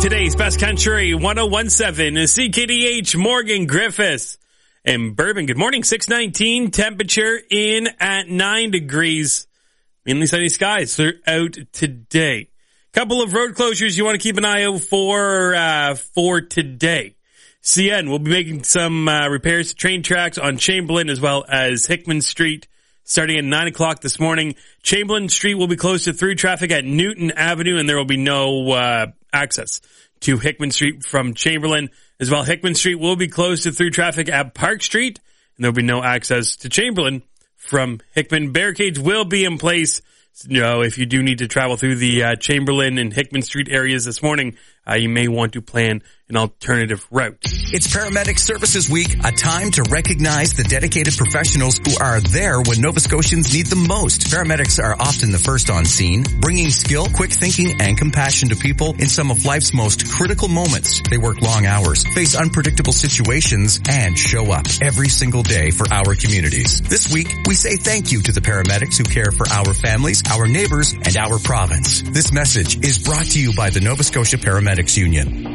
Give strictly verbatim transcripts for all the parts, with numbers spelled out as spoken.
Today's Best Country one oh one point seven, C K D H, Morgan Griffiths and Bourbon. Good morning, six nineteen, temperature in at nine degrees. Mainly sunny skies throughout today. Couple of road closures you want to keep an eye out for, uh, for today. C N will be making some uh, repairs to train tracks on Chamberlain as well as Hickman Street starting at nine o'clock this morning. Chamberlain Street will be closed to through traffic at Newton Avenue, and there will be no uh, access to Hickman Street from Chamberlain. As well, Hickman Street will be closed to through traffic at Park Street, and there will be no access to Chamberlain from Hickman. Barricades will be in place. You know, if you do need to travel through the uh, Chamberlain and Hickman Street areas this morning, uh, you may want to plan an alternative route. It's Paramedic Services Week, a time to recognize the dedicated professionals who are there when Nova Scotians need them most. Paramedics are often the first on scene, bringing skill, quick thinking, and compassion to people in some of life's most critical moments. They work long hours, face unpredictable situations, and show up every single day for our communities. This week, we say thank you to the paramedics who care for our families, our neighbors, and our province. This message is brought to you by the Nova Scotia Paramedics Union.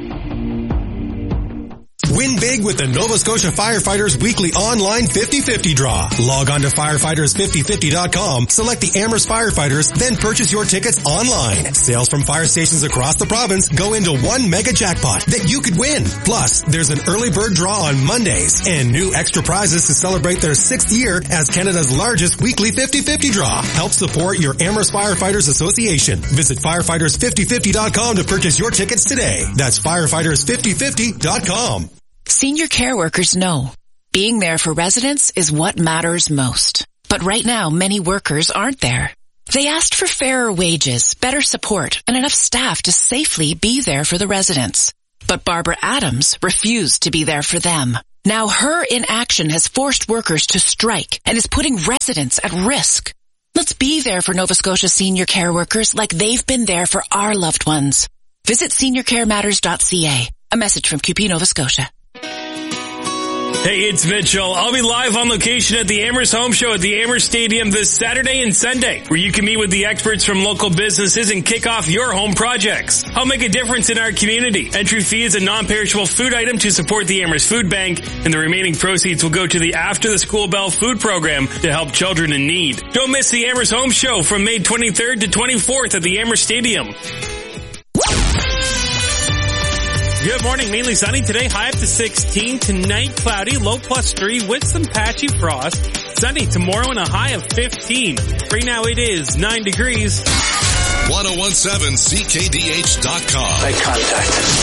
Win big with the Nova Scotia Firefighters Weekly Online fifty fifty Draw. Log on to firefighters fifty fifty dot com, select the Amherst Firefighters, then purchase your tickets online. Sales from fire stations across the province go into one mega jackpot that you could win. Plus, there's an early bird draw on Mondays and new extra prizes to celebrate their sixth year as Canada's largest weekly fifty fifty Draw. Help support your Amherst Firefighters Association. Visit firefighters fifty fifty dot com to purchase your tickets today. That's firefighters fifty fifty dot com. Senior care workers know being there for residents is what matters most. But right now, many workers aren't there. They asked for fairer wages, better support, and enough staff to safely be there for the residents. But Barbara Adams refused to be there for them. Now her inaction has forced workers to strike and is putting residents at risk. Let's be there for Nova Scotia senior care workers like they've been there for our loved ones. Visit senior care matters dot c a. A message from Q P Nova Scotia. Hey, it's Mitchell. I'll be live on location at the Amherst Home Show at the Amherst Stadium this Saturday and Sunday, where you can meet with the experts from local businesses and kick off your home projects. I'll make a difference in our community. Entry fee is a non-perishable food item to support the Amherst Food Bank, and the remaining proceeds will go to the After the School Bell food program to help children in need. Don't miss the Amherst Home Show from May twenty-third to twenty-fourth at the Amherst Stadium. Good morning. Mainly sunny today. High up to sixteen. Tonight, cloudy. Low plus three with some patchy frost. Sunny tomorrow and a high of fifteen. Right now it is nine degrees. ten seventeen C K D H dot com. Make contact.